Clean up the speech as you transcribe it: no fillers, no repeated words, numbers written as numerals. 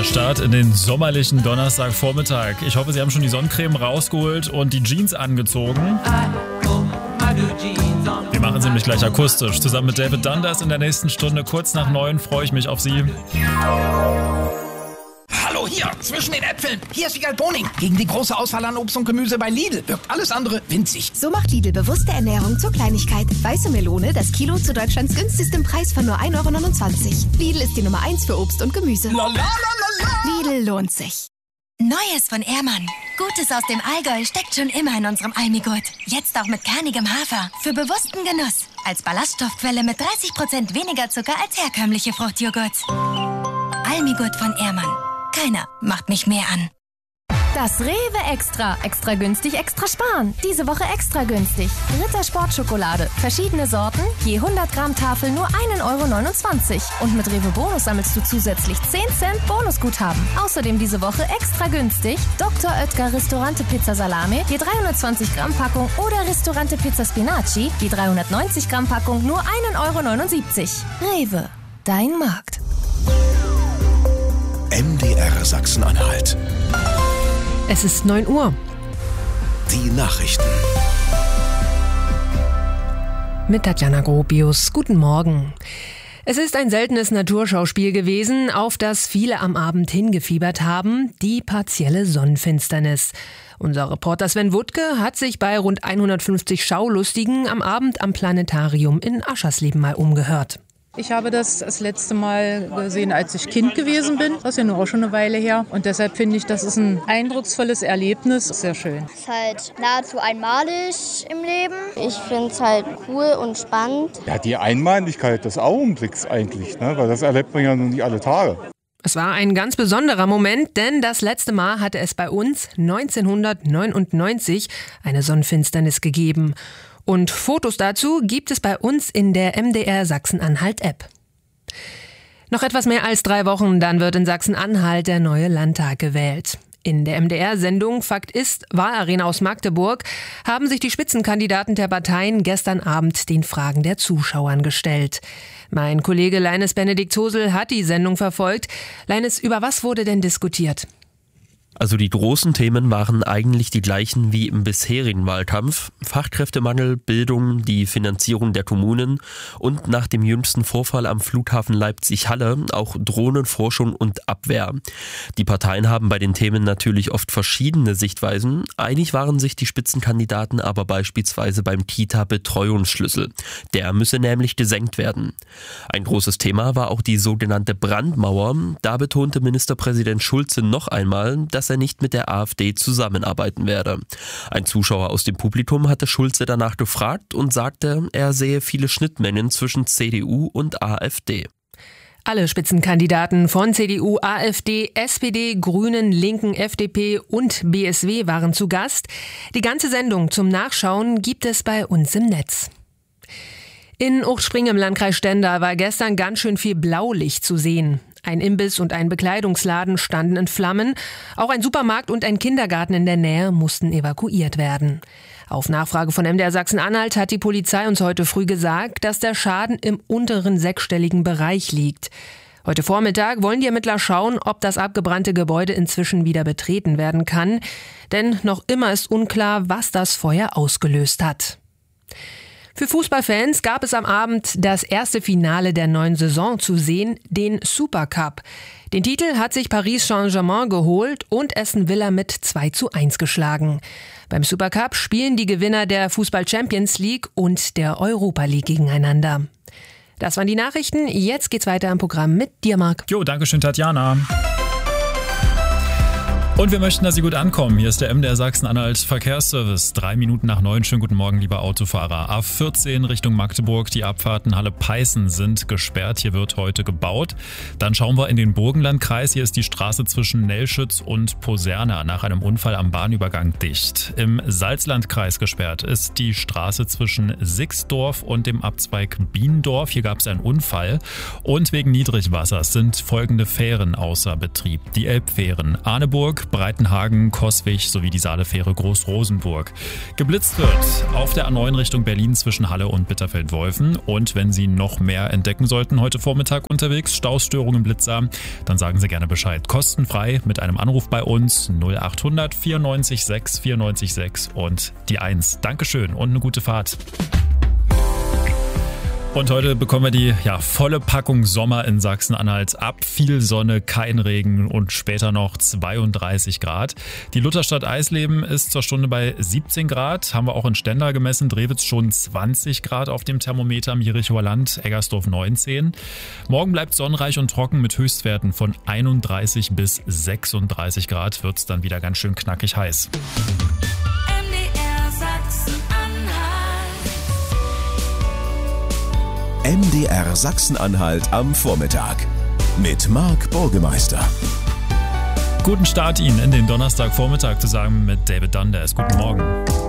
Der Start in den sommerlichen Donnerstagvormittag. Ich hoffe, Sie haben schon die Sonnencreme rausgeholt und die Jeans angezogen. Wir machen sie nämlich gleich akustisch. Zusammen mit David Dundas in der nächsten Stunde. Kurz nach 9 freue ich mich auf Sie. Hallo, hier, zwischen den Äpfeln. Hier ist Wiegald Boning. Gegen die große Auswahl an Obst und Gemüse bei Lidl wirkt alles andere winzig. So macht Lidl bewusste Ernährung zur Kleinigkeit. Weiße Melone, das Kilo zu Deutschlands günstigstem Preis von nur 1,29 €. Lidl ist die Nummer 1 für Obst und Gemüse. Lidl lohnt sich. Neues von Ehrmann. Gutes aus dem Allgäu steckt schon immer in unserem Almigurt. Jetzt auch mit kernigem Hafer. Für bewussten Genuss. Als Ballaststoffquelle mit 30% weniger Zucker als herkömmliche Fruchtjoghurts. Almigurt von Ehrmann. Keiner macht mich mehr an. Das Rewe Extra. Extra günstig, extra sparen. Diese Woche extra günstig. Ritter Sportschokolade. Verschiedene Sorten. Je 100 Gramm Tafel nur 1,29 €. Und mit Rewe Bonus sammelst du zusätzlich 10 Cent Bonusguthaben. Außerdem diese Woche extra günstig. Dr. Oetker Ristorante Pizza Salame. Je 320 Gramm Packung. Oder Ristorante Pizza Spinaci. Je 390 Gramm Packung nur 1,79 €. Rewe. Dein Markt. MDR Sachsen-Anhalt. Es ist 9 Uhr. Die Nachrichten. Mit Tatjana Gropius. Guten Morgen. Es ist ein seltenes Naturschauspiel gewesen, auf das viele am Abend hingefiebert haben, die partielle Sonnenfinsternis. Unser Reporter Sven Wuttke hat sich bei rund 150 Schaulustigen am Abend am Planetarium in Aschersleben mal umgehört. Ich habe das letzte Mal gesehen, als ich Kind gewesen bin. Das ist ja nur auch schon eine Weile her. Und deshalb finde ich, das ist ein eindrucksvolles Erlebnis. Sehr schön. Es ist halt nahezu einmalig im Leben. Ich finde es halt cool und spannend. Ja, die Einmaligkeit des Augenblicks eigentlich, ne? Weil das erlebt man ja nun nicht alle Tage. Es war ein ganz besonderer Moment, denn das letzte Mal hatte es bei uns 1999 eine Sonnenfinsternis gegeben. Und Fotos dazu gibt es bei uns in der MDR Sachsen-Anhalt-App. Noch etwas mehr als 3 Wochen, dann wird in Sachsen-Anhalt der neue Landtag gewählt. In der MDR-Sendung Fakt ist, Wahlarena aus Magdeburg, haben sich die Spitzenkandidaten der Parteien gestern Abend den Fragen der Zuschauern gestellt. Mein Kollege Leines Benedikt Hosel hat die Sendung verfolgt. Leines, über was wurde denn diskutiert? Also die großen Themen waren eigentlich die gleichen wie im bisherigen Wahlkampf. Fachkräftemangel, Bildung, die Finanzierung der Kommunen und nach dem jüngsten Vorfall am Flughafen Leipzig-Halle auch Drohnenforschung und Abwehr. Die Parteien haben bei den Themen natürlich oft verschiedene Sichtweisen. Einig waren sich die Spitzenkandidaten aber beispielsweise beim Kita-Betreuungsschlüssel. Der müsse nämlich gesenkt werden. Ein großes Thema war auch die sogenannte Brandmauer. Da betonte Ministerpräsident Schulze noch einmal, dass er nicht mit der AfD zusammenarbeiten werde. Ein Zuschauer aus dem Publikum hatte Schulze danach gefragt und sagte, er sehe viele Schnittmengen zwischen CDU und AfD. Alle Spitzenkandidaten von CDU, AfD, SPD, Grünen, Linken, FDP und BSW waren zu Gast. Die ganze Sendung zum Nachschauen gibt es bei uns im Netz. In Uchtspring im Landkreis Stendal war gestern ganz schön viel Blaulicht zu sehen. Ein Imbiss und ein Bekleidungsladen standen in Flammen. Auch ein Supermarkt und ein Kindergarten in der Nähe mussten evakuiert werden. Auf Nachfrage von MDR Sachsen-Anhalt hat die Polizei uns heute früh gesagt, dass der Schaden im unteren sechsstelligen Bereich liegt. Heute Vormittag wollen die Ermittler schauen, ob das abgebrannte Gebäude inzwischen wieder betreten werden kann. Denn noch immer ist unklar, was das Feuer ausgelöst hat. Für Fußballfans gab es am Abend das erste Finale der neuen Saison zu sehen, den Supercup. Den Titel hat sich Paris Saint-Germain geholt und Aston Villa mit 2:1 geschlagen. Beim Supercup spielen die Gewinner der Fußball Champions League und der Europa League gegeneinander. Das waren die Nachrichten. Jetzt geht's weiter im Programm mit dir, Marc. Jo, danke schön, Tatjana. Und wir möchten, dass Sie gut ankommen. Hier ist der MDR Sachsen-Anhalt Verkehrsservice. 3 Minuten nach 9. Schönen guten Morgen, liebe Autofahrer. A14 Richtung Magdeburg. Die Abfahrten Halle-Peißen sind gesperrt. Hier wird heute gebaut. Dann schauen wir in den Burgenlandkreis. Hier ist die Straße zwischen Nelschütz und Poserna nach einem Unfall am Bahnübergang dicht. Im Salzlandkreis gesperrt ist die Straße zwischen Sixdorf und dem Abzweig Biendorf. Hier gab es einen Unfall. Und wegen Niedrigwassers sind folgende Fähren außer Betrieb. Die Elbfähren Arneburg, Magdeburg, Breitenhagen, Coswig sowie die Saalefähre Groß-Rosenburg. Geblitzt wird auf der A9 Richtung Berlin zwischen Halle und Bitterfeld-Wolfen. Und wenn Sie noch mehr entdecken sollten heute Vormittag unterwegs, Staustörungen, Blitzer, dann sagen Sie gerne Bescheid. Kostenfrei mit einem Anruf bei uns 0800 94 6 94 6 und die 1. Dankeschön und eine gute Fahrt. Und heute bekommen wir die volle Packung Sommer in Sachsen-Anhalt ab. Viel Sonne, kein Regen und später noch 32 Grad. Die Lutherstadt Eisleben ist zur Stunde bei 17 Grad. Haben wir auch in Stendal gemessen. Drewitz schon 20 Grad auf dem Thermometer. Im Jerichower Land, Eggersdorf 19. Morgen bleibt sonnenreich und trocken mit Höchstwerten von 31 bis 36 Grad. Wird es dann wieder ganz schön knackig heiß. MDR Sachsen-Anhalt am Vormittag mit Marc Burgemeister. Guten Start Ihnen in den Donnerstagvormittag zusammen mit David Dundas. Guten Morgen.